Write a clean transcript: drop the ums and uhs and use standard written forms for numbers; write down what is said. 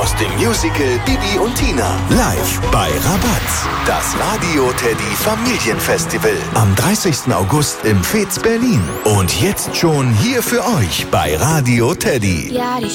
aus dem Musical Bibi und Tina. Live bei Rabatz. Das Radio Teddy Familienfestival. Am 30. August im Fez Berlin. Und jetzt schon hier für euch bei Radio Teddy. Ja, die